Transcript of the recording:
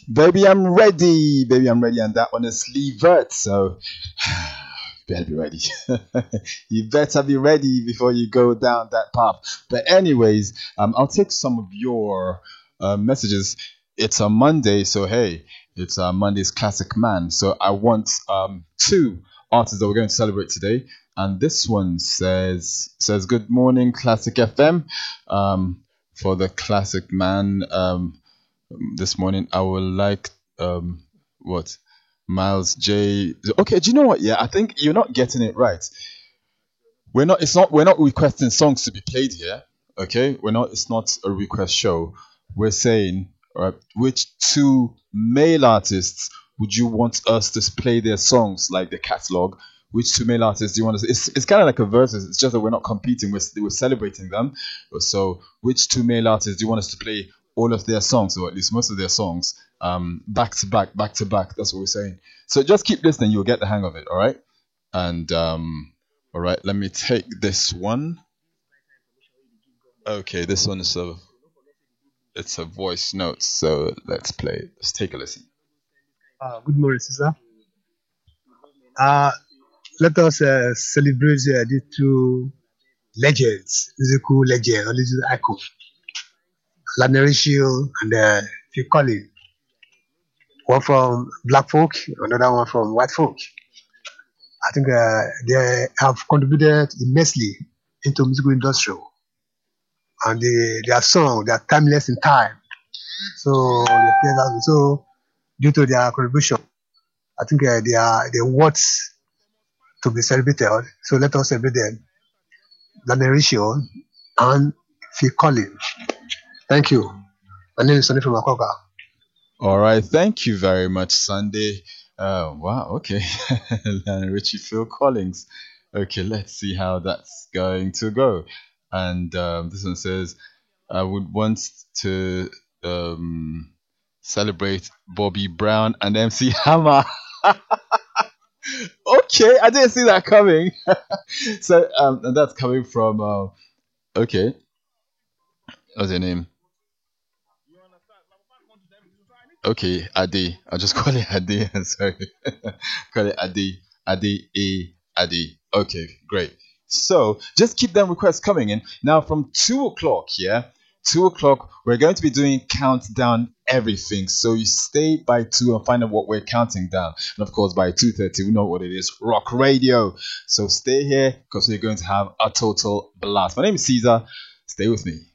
Baby, I'm ready. Baby, I'm ready. And that one is Leave It. So, you better be ready. You better be ready before you go down that path. But, anyways, I'll take some of your messages. It's a Monday. So, hey, it's Monday's Classic Man. So, I want two artists that we're going to celebrate today. And this one says good morning, Classic FM. For the Classic Man. This morning I would like what Miles J. Okay, do you know what? Yeah, I think you're not getting it right. We're not requesting songs to be played here. Okay, we're not. It's not a request show. We're saying, all right, which two male artists would you want us to play their songs, like the catalog? Which two male artists do you want us? It's kind of like a versus. It's just that we're not competing. We're celebrating them. So, which two male artists do you want us to play all of their songs, or at least most of their songs, back to back, back to back? That's what we're saying. So just keep listening. You'll get the hang of it. All right. And all right. Let me take this one. Okay, this one is it's a voice note. So let's play it. Let's take a listen. Good morning, sister. Let us celebrate these two legends, musical legends, or this icon, Lanerisio and Phil Collins. One from black folk, another one from white folk. I think they have contributed immensely into musical industry, and their song, they are timeless in time. So they play that. So due to their contribution, I think they are worth to be celebrated. So let us celebrate them. Lanerisio and Phil Collins. Thank you. My name is Sonny from Akoka. All right, thank you very much, Sunday. Wow, okay. Lionel Richie, Phil Collins. Okay, let's see how that's going to go. And this one says, I would want to celebrate Bobby Brown and MC Hammer. Okay, I didn't see that coming. So, and that's coming from, okay, what's your name? Okay, Ade. I'll just call it Ade. Sorry. Call it Ade. Ade A Ade. Okay, great. So just keep them requests coming in. Now from 2 o'clock, yeah? 2 o'clock, we're going to be doing countdown everything. So you stay by 2 and find out what we're counting down. And of course by 2:30, we know what it is. Rock Radio. So stay here because we're going to have a total blast. My name is Caesar. Stay with me.